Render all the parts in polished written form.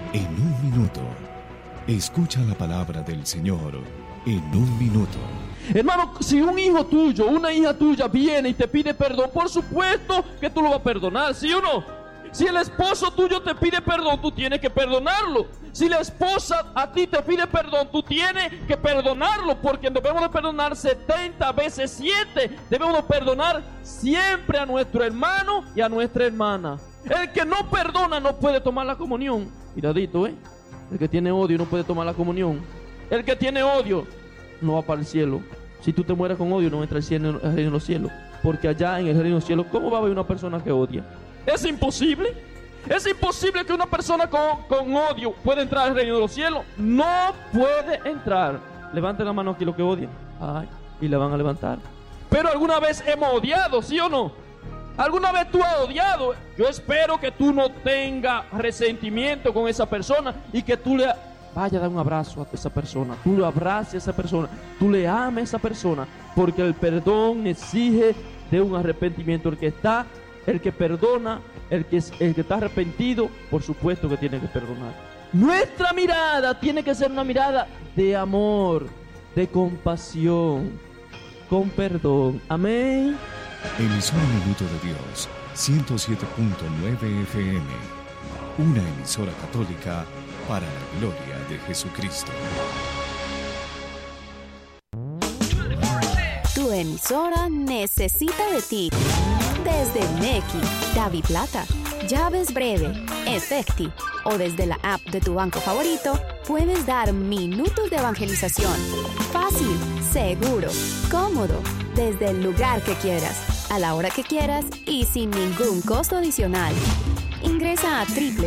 en un minuto. Escucha la palabra del Señor en un minuto. Hermano, si un hijo tuyo, una hija tuya viene y te pide perdón, por supuesto que tú lo vas a perdonar, ¿sí o no? Si el esposo tuyo te pide perdón, tú tienes que perdonarlo. Si la esposa a ti te pide perdón, tú tienes que perdonarlo, porque debemos de perdonar 70 veces 7. Debemos de perdonar siempre a nuestro hermano y a nuestra hermana. El que no perdona no puede tomar la comunión. Miradito, el que tiene odio no puede tomar la comunión. El que tiene odio no va para el cielo. Si tú te mueres con odio, no entra al reino de los cielos. Porque allá en el reino de los cielos, ¿cómo va a haber una persona que odia? ¿Es imposible? ¿Es imposible que una persona con odio pueda entrar al reino de los cielos? No puede entrar. Levanten la mano aquí los que odian. Ay, y la van a levantar. Pero alguna vez hemos odiado, ¿sí o no? ¿Alguna vez tú has odiado? Yo espero que tú no tengas resentimiento con esa persona y que tú le vaya a dar un abrazo a esa persona. Tú le abraces a esa persona. Tú le ames a esa persona. Porque el perdón exige de un arrepentimiento. El que perdona, el que está arrepentido, por supuesto que tiene que perdonar. Nuestra mirada tiene que ser una mirada de amor, de compasión, con perdón. Amén. Emisora Minuto de Dios, 107.9 FM. Una emisora católica para la gloria de Jesucristo. Tu emisora necesita de ti. Desde Nequi, DaviPlata, Llaves Breve, Efecti o desde la app de tu banco favorito, puedes dar minutos de evangelización. Fácil, seguro, cómodo, desde el lugar que quieras, a la hora que quieras y sin ningún costo adicional. Ingresa a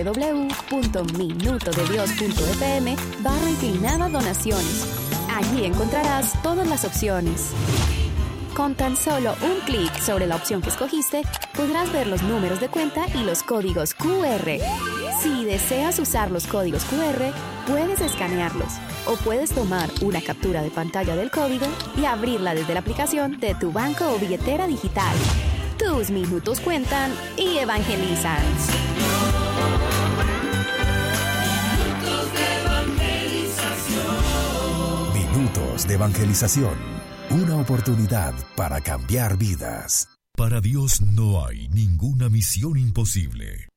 www.minutodedios.fm/donaciones. Allí encontrarás todas las opciones. Con tan solo un clic sobre la opción que escogiste, podrás ver los números de cuenta y los códigos QR. Si deseas usar los códigos QR, puedes escanearlos o puedes tomar una captura de pantalla del código y abrirla desde la aplicación de tu banco o billetera digital. Tus minutos cuentan y evangelizan. Minutos de evangelización. Una oportunidad para cambiar vidas. Para Dios no hay ninguna misión imposible.